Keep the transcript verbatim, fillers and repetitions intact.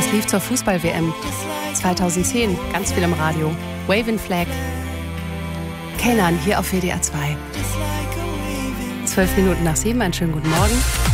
Das lief zur Fußball-W M zweitausendzehn, ganz viel im Radio. Waving Flag. Kenan hier auf W D R zwei. Zwölf Minuten nach sieben, einen schönen guten Morgen.